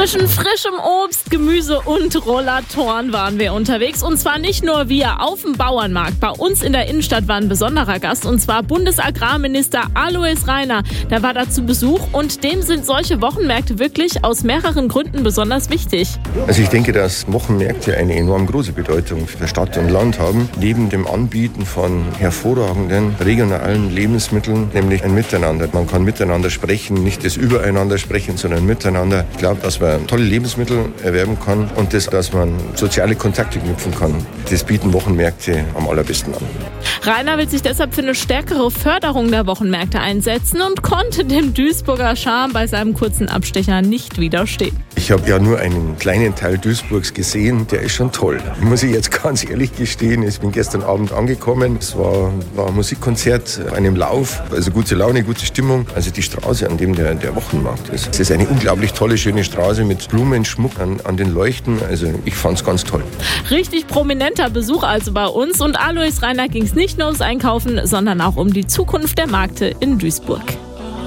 Zwischen frischem Obst, Gemüse und Rollatoren waren wir unterwegs. Und zwar nicht nur wir auf dem Bauernmarkt. Bei uns in der Innenstadt war ein besonderer Gast, und zwar Bundesagrarminister Alois Rainer. Der war da zu Besuch und dem sind solche Wochenmärkte wirklich aus mehreren Gründen besonders wichtig. Also ich denke, dass Wochenmärkte eine enorm große Bedeutung für Stadt und Land haben. Neben dem Anbieten von hervorragenden regionalen Lebensmitteln, nämlich ein Miteinander. Man kann miteinander sprechen, nicht das Übereinander sprechen, sondern miteinander. Ich glaube, dass man tolle Lebensmittel erwerben kann und dass man soziale Kontakte knüpfen kann. Das bieten Wochenmärkte am allerbesten an. Rainer will sich deshalb für eine stärkere Förderung der Wochenmärkte einsetzen und konnte dem Duisburger Charme bei seinem kurzen Abstecher nicht widerstehen. Ich habe ja nur einen kleinen Teil Duisburgs gesehen, der ist schon toll. Muss ich jetzt ganz ehrlich gestehen, ich bin gestern Abend angekommen, es war ein Musikkonzert auf einem Lauf, also gute Laune, gute Stimmung. Also die Straße, an dem der Wochenmarkt ist. Es ist eine unglaublich tolle, schöne Straße mit Blumenschmuck an den Leuchten, also ich fand es ganz toll. Richtig prominenter Besuch also bei uns, und Alois Rainer ging es nicht nur ums Einkaufen, sondern auch um die Zukunft der Märkte in Duisburg.